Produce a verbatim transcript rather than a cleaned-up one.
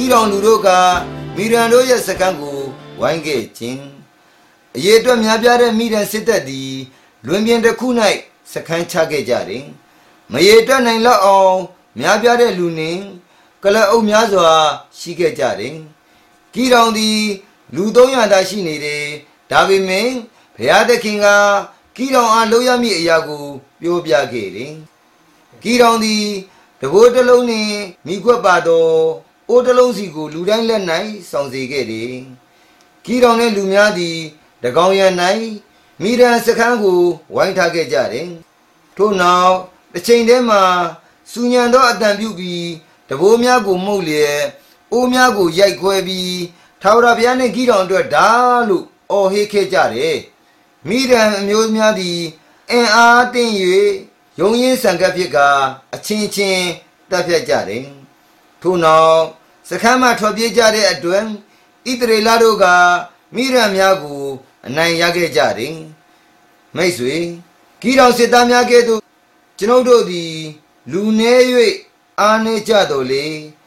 လောင်လူတို့ကမိရန်တို့ရဲ့စခန်းကိုဝိုင်းခဲ့ခြင်းအရေးအတွက်များပြားတဲ့မိရန်စစ်တပ်သည်လွင်ပြင်တစ်ခု၌စခန်းချခဲ့ကြတယ်မရေတွက်နိုင်လောက်အောင်များပြားတဲ့လူနှင့်ကလအုပ်များစွာရှိခဲ့ကြတယ်ကီလောင်သည်လူသုံးရာသာရှိနေတယ်ဒါပေမဲ့ဘုရားသခင်ကကီလောင်အားလုပ်ရမည့်အရာကိုပြောပြခဲ့တယ်ကီလောင်သည်တဘိုးတစ်လုံးနှင့်မိခွက်ပါသောအိုးတစ်လုံးစီကိုလူတိုင်းလက်၌ဆောင်စေခဲ့တယ်ကီလောင်နှင့်လူများသည်တကောင်ရံ၌မိရန်စခန်းကိုဝိုင်းထားခဲ့ကြတယ်ထို့နောက်တစ်ချိန်တည်းမှာစူညံသောအတန်ပြုပြီးတဘိုးများကိုမှုတ်လျက်အိုးများကိုရိုက်ခွဲပြီးထာဝရဘုရားနှင့်ကီလောင်အတွက်ဓာလို့အော်ဟစ်ခဲ့ကြတယ်မိရန်အမျိုးများသည်အင်အားတင်း၍ယုံရင်းဆန်ကပ်ဖြစ်ကအချင်းချင်းတပ်ဖြတ်ကြတယ်ထို့နောက်စခန်းမှထွက်ပြေးကြတဲ့အတွက်ဣသရေလတို့ကမိရန်များကိုအနိုင်ရခဲ့ကြတယ်မိတ်ဆွေကီလောင်စစ်သားများကဲ့သို့ကျွန်ုပ်တို့သည်လူနည်း၍အားနည်းကြတော်လေ